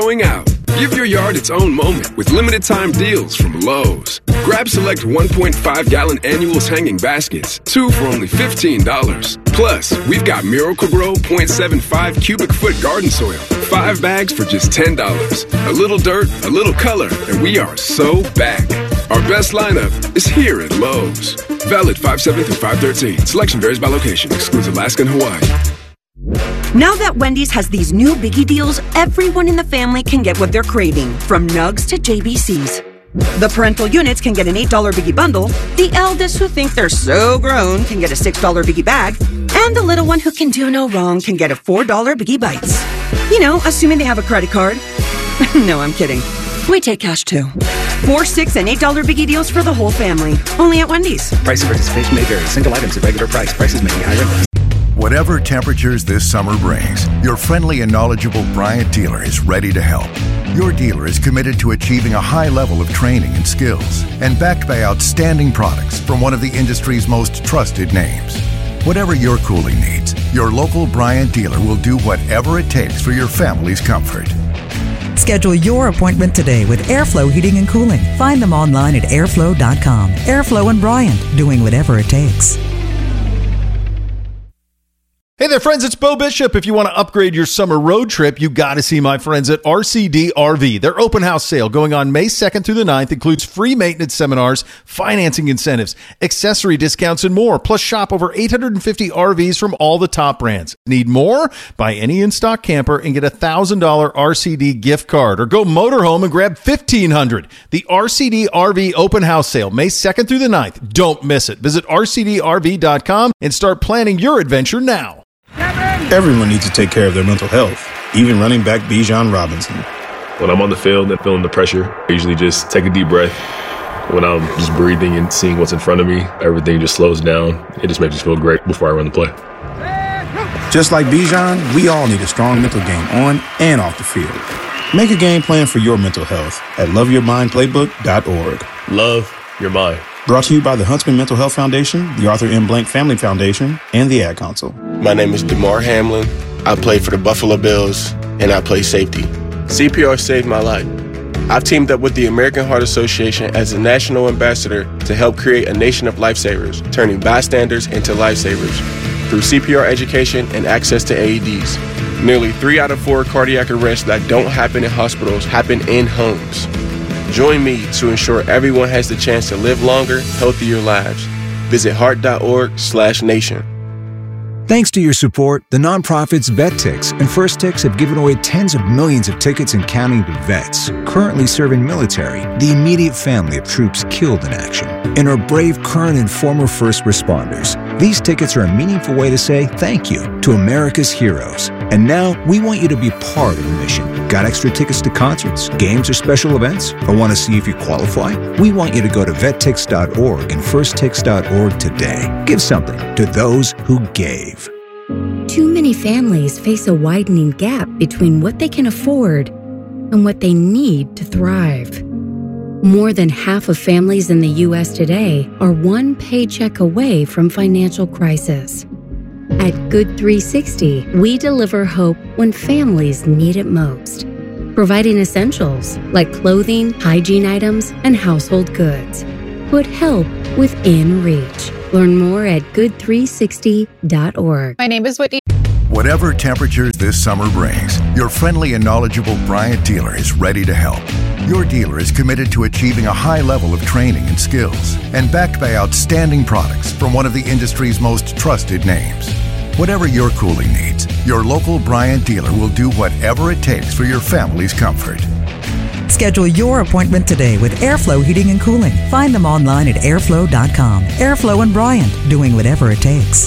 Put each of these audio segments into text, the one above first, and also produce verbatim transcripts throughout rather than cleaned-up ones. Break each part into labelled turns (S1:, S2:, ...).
S1: Going out. Give your yard its own moment with limited time deals from Lowe's. Grab select one point five gallon annuals hanging baskets, two for only fifteen dollars. Plus, we've got Miracle-Gro point seven five cubic foot garden soil, five bags for just ten dollars. A little dirt, a little color, and we are so back. Our best lineup is here at Lowe's. Valid five seven through five thirteen. Selection varies by location. Excludes Alaska and Hawaii.
S2: Now that Wendy's has these new biggie deals, everyone in the family can get what they're craving, from nugs to J B Cs. The parental units can get an eight dollar biggie bundle, the eldest who think they're so grown can get a six dollar biggie bag, and the little one who can do no wrong can get a four dollar biggie bites. You know, assuming they have a credit card. No, I'm kidding. We take cash too. Four, six, and eight dollar biggie deals for the whole family. Only at Wendy's.
S3: Price of participation may vary. Single items at regular price. Prices may be higher.
S4: Whatever temperatures this summer brings, your friendly and knowledgeable Bryant dealer is ready to help. Your dealer is committed to achieving a high level of training and skills, and backed by outstanding products from one of the industry's most trusted names. Whatever your cooling needs, your local Bryant dealer will do whatever it takes for your family's comfort.
S5: Schedule your appointment today with Airflow Heating and Cooling. Find them online at airflow dot com. Airflow and Bryant, doing whatever it takes.
S6: Hey there, friends, it's Bo Bishop. If you want to upgrade your summer road trip, you got to see my friends at R C D R V. Their open house sale going on May second through the ninth includes free maintenance seminars, financing incentives, accessory discounts, and more. Plus, shop over eight hundred fifty R Vs from all the top brands. Need more? Buy any in-stock camper and get a one thousand dollars R C D gift card. Or go motorhome and grab fifteen hundred dollars. The R C D R V open house sale, May second through the ninth. Don't miss it. Visit R C D R V dot com and start planning your adventure now.
S7: Everyone needs to take care of their mental health, even running back Bijan Robinson.
S8: When I'm on the field and feeling the pressure, I usually just take a deep breath. When I'm just breathing and seeing what's in front of me, everything just slows down. It just makes me feel great before I run the play.
S7: Just like Bijan, we all need a strong mental game on and off the field. Make a game plan for your mental health at love your mind playbook dot org.
S8: Love your mind.
S7: Brought to you by the Huntsman Mental Health Foundation, the Arthur M. Blank Family Foundation, and the Ad Council.
S9: My name is DeMar Hamlin. I play for the Buffalo Bills, and I play safety. C P R saved my life. I've teamed up with the American Heart Association as a national ambassador to help create a nation of lifesavers, turning bystanders into lifesavers through C P R education and access to A E Ds. Nearly three out of four cardiac arrests that don't happen in hospitals happen in homes. Join me to ensure everyone has the chance to live longer, healthier lives. Visit heart dot org slash nation.
S10: Thanks to your support, the nonprofits VetTix and First Tix have given away tens of millions of tickets and counting to vets currently serving military, the immediate family of troops killed in action, and our brave current and former first responders. These tickets are a meaningful way to say thank you to America's heroes. And now we want you to be part of the mission. Got extra tickets to concerts, games, or special events? Or want to see if you qualify? We want you to go to vet tix dot org and first tix dot org today. Give something to those who gave.
S11: Too many families face a widening gap between what they can afford and what they need to thrive. More than half of families in the U S today are one paycheck away from financial crisis. At Good three sixty, we deliver hope when families need it most, providing essentials like clothing, hygiene items, and household goods. Put help within reach. Learn more at good three sixty dot org.
S12: My name is Whitney.
S4: Whatever temperatures this summer brings, your friendly and knowledgeable Bryant dealer is ready to help. Your dealer is committed to achieving a high level of training and skills, and backed by outstanding products from one of the industry's most trusted names. Whatever your cooling needs, your local Bryant dealer will do whatever it takes for your family's comfort.
S5: Schedule your appointment today with Airflow Heating and Cooling. Find them online at airflow dot com. Airflow and Bryant, doing whatever it takes.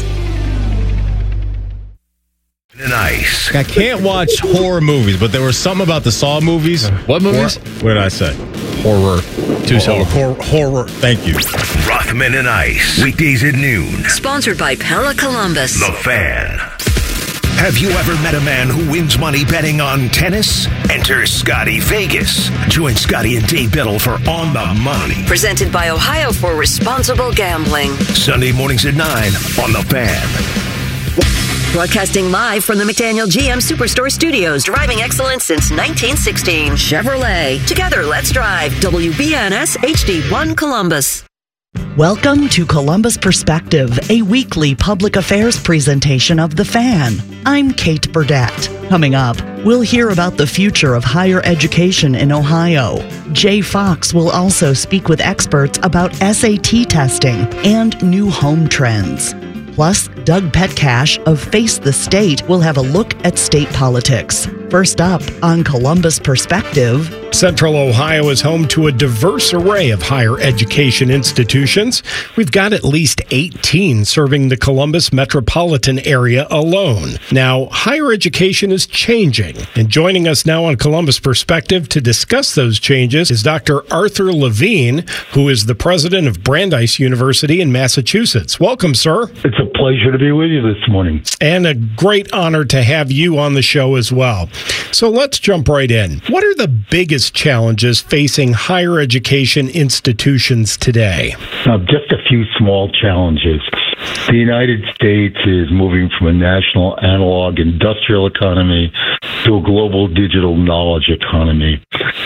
S13: Nice. I can't watch horror movies, but there was something about the Saw movies.
S14: What movies?
S13: Hor- what did I say? Horror. Two syllables. Horror, horror. Thank you.
S15: Rothman and Ice. Weekdays at noon.
S16: Sponsored by Pella Columbus.
S15: The Fan. Have you ever met a man who wins money betting on tennis? Enter Scotty Vegas. Join Scotty and Dave Biddle for On the Money.
S16: Presented by Ohio for Responsible Gambling.
S15: Sunday mornings at nine on The Fan.
S16: Broadcasting live from the McDaniel G M Superstore Studios, driving excellence since nineteen sixteen. Chevrolet. Together, let's drive. W B N S H D one Columbus.
S12: Welcome to Columbus Perspective, a weekly public affairs presentation of The Fan. I'm Kate Burdett. Coming up, we'll hear about the future of higher education in Ohio. Jay Fox will also speak with experts about S A T testing and new home trends. Plus, Doug Petcash of Face the State will have a look at state politics. First up on Columbus Perspective.
S14: Central Ohio is home to a diverse array of higher education institutions. We've got at least eighteen serving the Columbus metropolitan area alone. Now, higher education is changing, and joining us now on Columbus Perspective to discuss those changes is Doctor Arthur Levine, who is the president of Brandeis University in Massachusetts. Welcome, sir.
S17: It's a pleasure to be with you this morning.
S14: And a great honor to have you on the show as well. So let's jump right in. What are the biggest challenges facing higher education institutions today?
S17: Uh, just a few small challenges. The United States is moving from a national analog industrial economy to a global digital knowledge economy.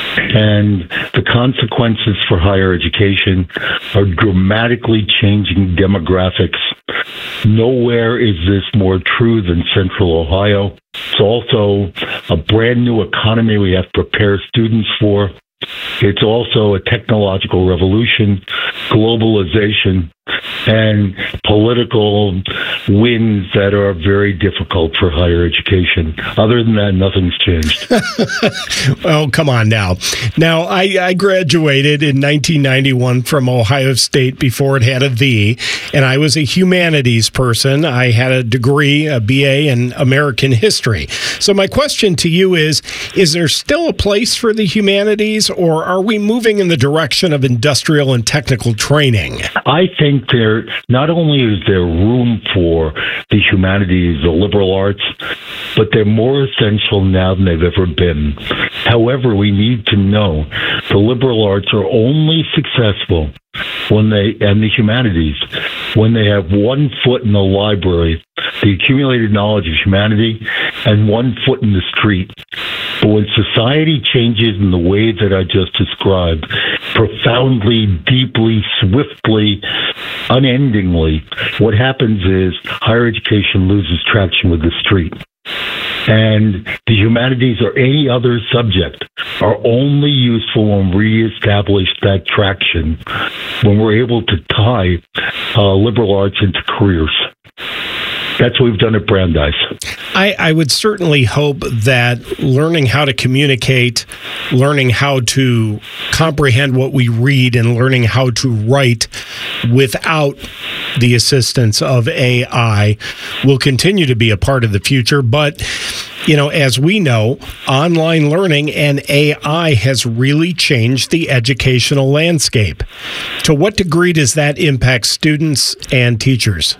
S17: And the consequences for higher education are dramatically changing demographics. Nowhere is this more true than Central Ohio. It's also a brand new economy we have to prepare students for. It's also a technological revolution, globalization, and political wins that are very difficult for higher education. Other than that, nothing's changed.
S14: Oh, come on now. Now, I, I graduated in nineteen ninety-one from Ohio State before it had a "the," and I was a humanities person. I had a degree, a B A in American history. So my question to you is, is there still a place for the humanities, or are we moving in the direction of industrial and technical training?
S17: I think there not only is there room for the humanities, the liberal arts, but they're more essential now than they've ever been. However, we need to know the liberal arts are only successful when they, and the humanities, when they have one foot in the library, the accumulated knowledge of humanity, and one foot in the street. But when society changes in the way that I just described, profoundly, deeply, swiftly, unendingly, what happens is higher education loses traction with the street. And the humanities or any other subject are only useful when we reestablish that traction, when we're able to tie uh, liberal arts into careers. That's what we've done at Brandeis.
S14: I, I would certainly hope that learning how to communicate, learning how to comprehend what we read, and learning how to write without the assistance of A I will continue to be a part of the future. But, you know, as we know, online learning and A I has really changed the educational landscape. To what degree does that impact students and teachers?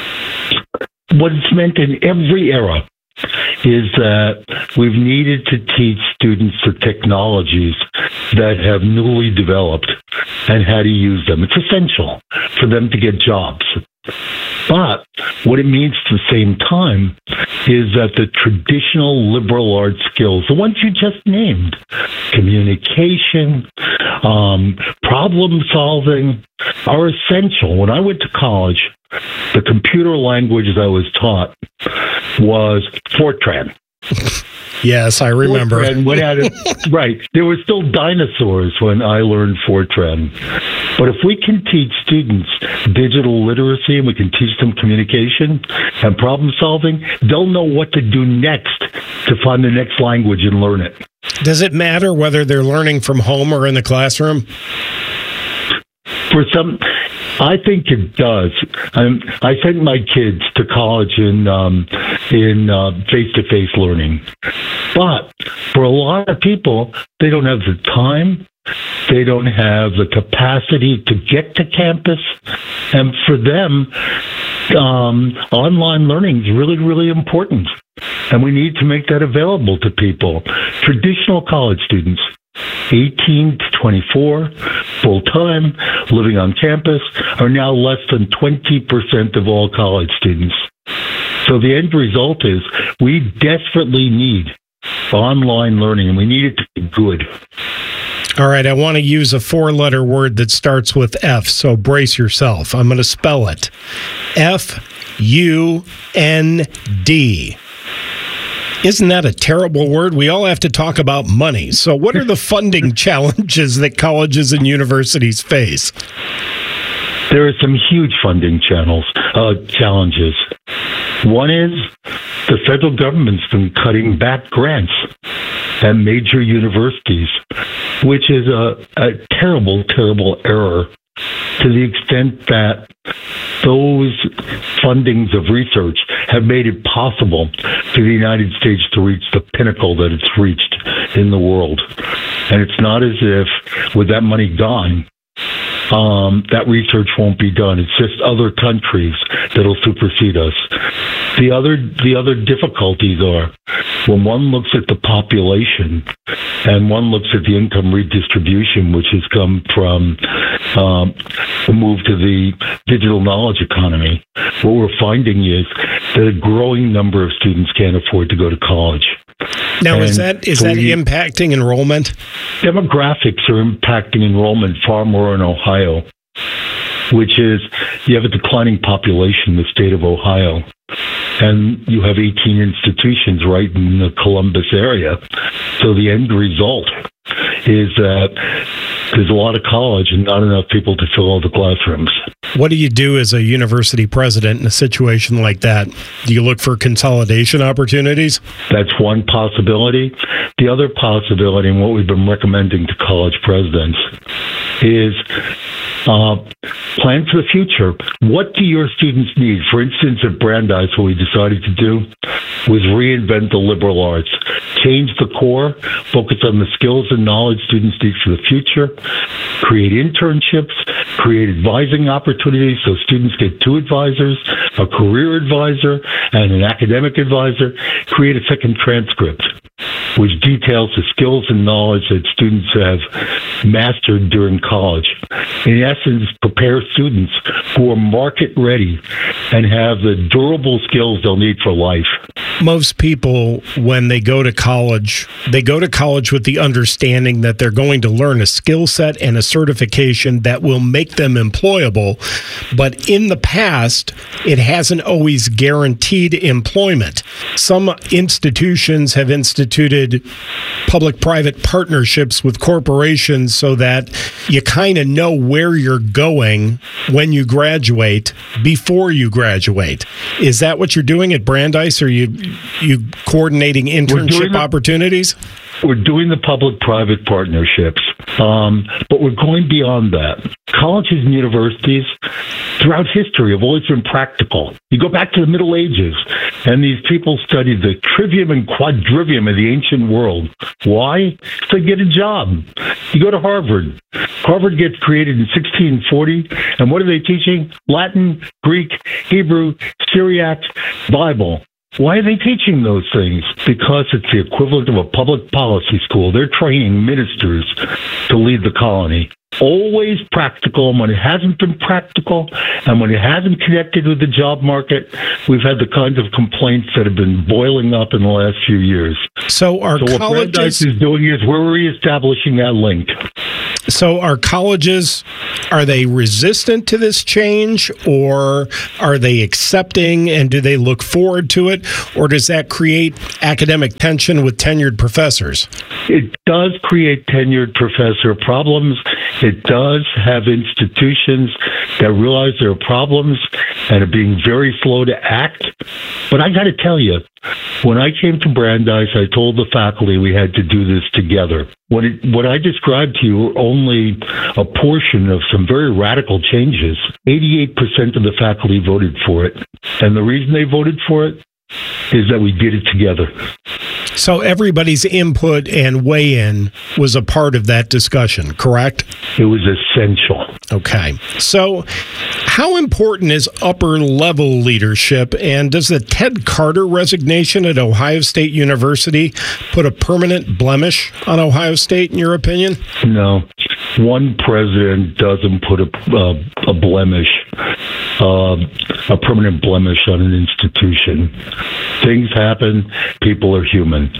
S17: What it's meant in every era is that we've needed to teach students the technologies that have newly developed and how to use them. It's essential for them to get jobs. But what it means at the same time is that the traditional liberal arts skills, the ones you just named, communication, um, problem solving, are essential. When I went to college, the computer language that I was taught was Fortran.
S14: Yes, I remember.
S17: Fortran went out of, right. There were still dinosaurs when I learned Fortran. But if we can teach students digital literacy and we can teach them communication and problem solving, they'll know what to do next to find the next language and learn it.
S14: Does it matter whether they're learning from home or in the classroom?
S17: For some, I think it does. Um, I sent my kids to college in um, in uh, face-to-face learning, but for a lot of people, they don't have the time, they don't have the capacity to get to campus, and for them, um, online learning is really, really important, and we need to make that available to people. Traditional college students, eighteen to twenty-four, full-time, living on campus, are now less than twenty percent of all college students. So the end result is we desperately need online learning, and we need it to be good.
S14: All right, I want to use a four-letter word that starts with F, so brace yourself. I'm going to spell it. F U N D. Isn't that a terrible word? We all have to talk about money. So what are the funding challenges that colleges and universities face?
S17: There are some huge funding channels, uh, challenges. One is the federal government's been cutting back grants at major universities, which is a, a terrible, terrible error to the extent that those fundings of research have made it possible for the United States to reach the pinnacle that it's reached in the world. And it's not as if, with that money gone, um, that research won't be done. It's just other countries that'll supersede us. The other, the other difficulties are when one looks at the population and one looks at the income redistribution, which has come from um, the move to the digital knowledge economy, what we're finding is that a growing number of students can't afford to go to college.
S14: Now,
S17: and
S14: is that is
S17: so
S14: that
S17: we,
S14: impacting enrollment?
S17: Demographics are impacting enrollment far more in Ohio, which is you have a declining population in the state of Ohio, and you have eighteen institutions right in the Columbus area. So the end result is that there's a lot of college and not enough people to fill all the classrooms.
S14: What do you do as a university president in a situation like that? Do you look for consolidation opportunities?
S17: That's one possibility. The other possibility, and what we've been recommending to college presidents, is uh, plan for the future. What do your students need? For instance, at Brandeis, what we decided to do was reinvent the liberal arts, change the core, focus on the skills and knowledge students need for the future, create internships, create advising opportunities so students get two advisors, a career advisor and an academic advisor, create a second transcript, which details the skills and knowledge that students have mastered during college. In essence, prepare students who are market ready and have the durable skills they'll need for life.
S14: Most people, when they go to college, they go to college with the understanding that they're going to learn a skill set and a certification that will make them employable. But in the past, it hasn't always guaranteed employment. Some institutions have instituted public-private partnerships with corporations so that you kind of know where you're going when you graduate before you graduate. Is that what you're doing at Brandeis? Are you you coordinating internship
S17: the,
S14: opportunities?
S17: We're doing the public-private partnerships, um, but we're going beyond that. Colleges and universities throughout history have always been practical. You go back to the Middle Ages, and these people studied the trivium and quadrivium of the ancient world. Why? To get a job. You go to Harvard. Harvard gets created in sixteen forty, and what are they teaching? Latin, Greek, Hebrew, Syriac, Bible. Why are they teaching those things? Because it's the equivalent of a public policy school. They're training ministers to lead the colony. Always practical, and when it hasn't been practical, and when it hasn't connected with the job market, we've had the kinds of complaints that have been boiling up in the last few years.
S14: So our
S17: so
S14: colleges...
S17: what Brandeis is doing is we're reestablishing that link.
S14: So our colleges, are they resistant to this change, or are they accepting, and do they look forward to it, or does that create academic tension with tenured professors?
S17: It does create tenured professor problems. It does have institutions that realize there are problems and are being very slow to act. But I got to tell you, when I came to Brandeis, I told the faculty we had to do this together. What, it, what I described to you were only a portion of some very radical changes. eighty-eight percent of the faculty voted for it. And the reason they voted for it is that we did it together.
S14: So everybody's input and weigh-in was a part of that discussion, correct?
S17: It was essential.
S14: Okay. So how important is upper-level leadership, and does the Ted Carter resignation at Ohio State University put a permanent blemish on Ohio State, in your opinion?
S17: No. One president doesn't put a, uh, a blemish. uh, a permanent blemish on an institution. Things happen. People are human.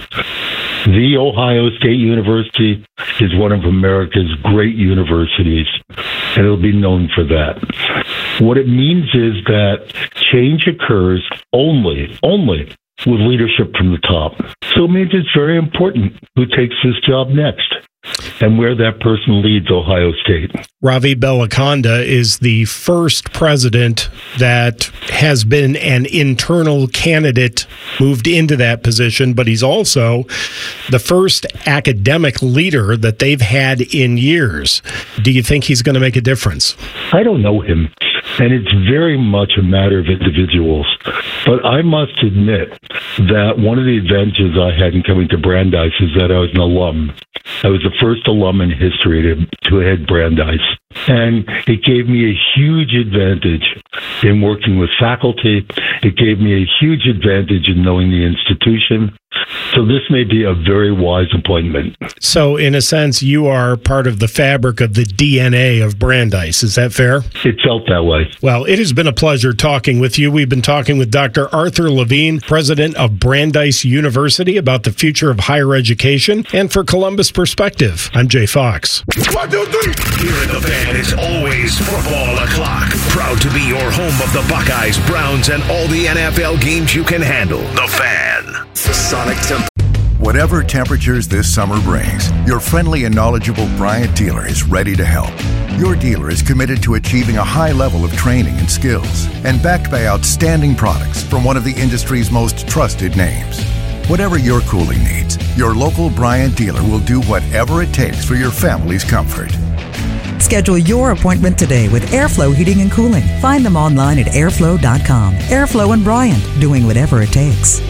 S17: The Ohio State University is one of America's great universities, and it'll be known for that. What it means is that change occurs only, only with leadership from the top. So it means it's very important who takes this job next and where that person leads Ohio State.
S14: Ravi Belakonda is the first president that has been an internal candidate moved into that position, but he's also the first academic leader that they've had in years. Do you think he's going to make a difference?
S17: I don't know him, and it's very much a matter of individuals. But I must admit that one of the advantages I had in coming to Brandeis is that I was an alum. I was the first alum in history to, to head Brandeis. And it gave me a huge advantage in working with faculty. It gave me a huge advantage in knowing the institution. So this may be a very wise appointment.
S14: So in a sense, you are part of the fabric of the D N A of Brandeis. Is that fair?
S17: It felt that way.
S14: Well, it has been a pleasure talking with you. We've been talking with Doctor Arthur Levine, president of Brandeis University, about the future of higher education. And for Columbus Perspective, I'm Jay Fox.
S15: One, two, three. Here in the Fan is always football o'clock. Proud to be your home of the Buckeyes, Browns, and all the N F L games you can handle. The Fan.
S4: Sonic Temp. Whatever temperatures this summer brings, your friendly and knowledgeable Bryant dealer is ready to help. Your dealer is committed to achieving a high level of training and skills, and backed by outstanding products from one of the industry's most trusted names. Whatever your cooling needs, your local Bryant dealer will do whatever it takes for your family's comfort.
S5: Schedule your appointment today with Airflow Heating and Cooling. Find them online at airflow dot com. Airflow and Bryant, doing whatever it takes.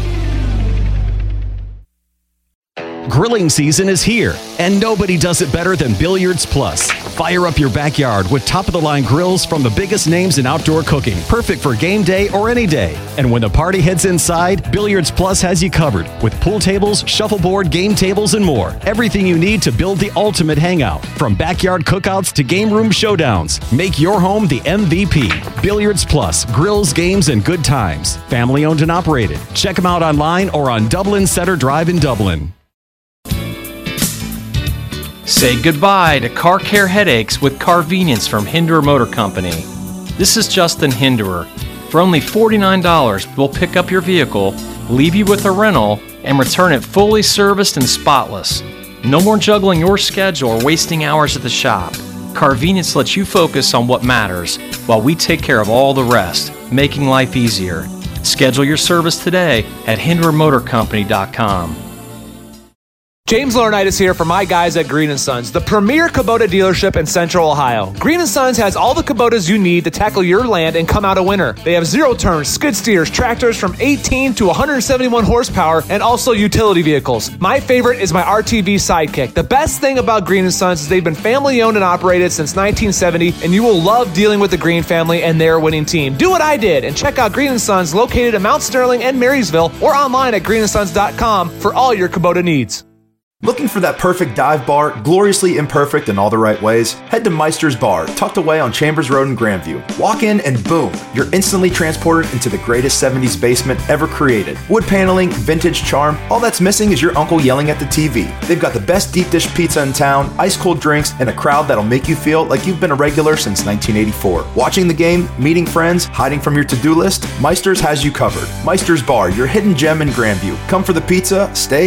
S18: Grilling season is here, and nobody does it better than Billiards Plus. Fire up your backyard with top-of-the-line grills from the biggest names in outdoor cooking, perfect for game day or any day. And when the party heads inside, Billiards Plus has you covered with pool tables, shuffleboard, game tables, and more. Everything you need to build the ultimate hangout, from backyard cookouts to game room showdowns. Make your home the M V P. Billiards Plus, grills, games, and good times. Family owned and operated. Check them out online or on Dublin Center Drive in Dublin.
S19: Say goodbye to car care headaches with Carvenience from Hinderer Motor Company. This is Justin Hinderer. For only forty-nine dollars, we'll pick up your vehicle, leave you with a rental, and return it fully serviced and spotless. No more juggling your schedule or wasting hours at the shop. Carvenience lets you focus on what matters while we take care of all the rest, making life easier. Schedule your service today at hinderer motor company dot com.
S20: James Laurinaitis here for my guys at Green and Sons, the premier Kubota dealership in Central Ohio. Green and Sons has all the Kubotas you need to tackle your land and come out a winner. They have zero-turn skid steers, tractors from eighteen to one hundred seventy-one horsepower, and also utility vehicles. My favorite is my R T V Sidekick. The best thing about Green and Sons is they've been family-owned and operated since nineteen seventy, and you will love dealing with the Green family and their winning team. Do what I did and check out Green and Sons, located in Mount Sterling and Marysville, or online at green and sons dot com for all your Kubota needs.
S21: Looking for that perfect dive bar, gloriously imperfect in all the right ways? Head to Meister's Bar, tucked away on Chambers Road in Grandview. Walk in and boom, you're instantly transported into the greatest seventies basement ever created. Wood paneling, vintage charm, all that's missing is your uncle yelling at the T V. They've got the best deep dish pizza in town, ice cold drinks, and a crowd that'll make you feel like you've been a regular since nineteen eighty-four. Watching the game, meeting friends, hiding from your to-do list, Meister's has you covered. Meister's Bar, your hidden gem in Grandview. Come for the pizza, stay